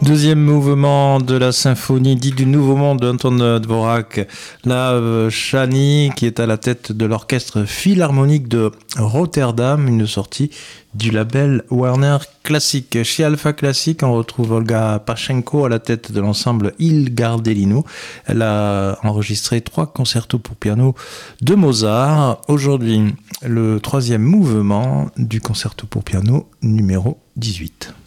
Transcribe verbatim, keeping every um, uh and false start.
Deuxième mouvement de la symphonie dit du Nouveau Monde d'Anton Dvorak, la euh, Chani qui est à la tête de l'orchestre philharmonique de Rotterdam, une sortie du label Warner Classic. Chez Alpha Classic, on retrouve Olga Pachenko à la tête de l'ensemble Il Gardelino. Elle a enregistré trois concertos pour piano de Mozart. Aujourd'hui, le troisième mouvement du concerto pour piano numéro dix-huit.